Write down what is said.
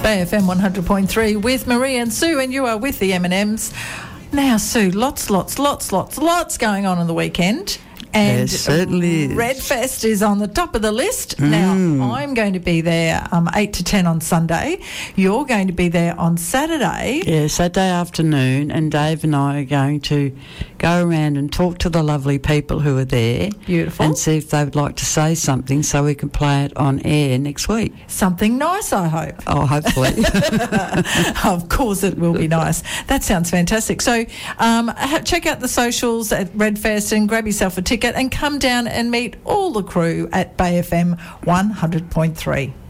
Bay FM 100.3 with Marie and Sue, and you are with the M&Ms. Now, Sue, lots going on the weekend. And there certainly is. Redfest is on the top of the list. Now, I'm going to be there 8 to 10 on Sunday. You're going to be there on Saturday. Yeah, Saturday afternoon, and Dave and I are going to go around and talk to the lovely people who are there. Beautiful. And see if they would like to say something so we can play it on air next week. Something nice, I hope. Oh, hopefully. Of course it will be nice. That sounds fantastic. So check out the socials at Redfest and grab yourself a ticket and come down and meet all the crew at Bay FM 100.3.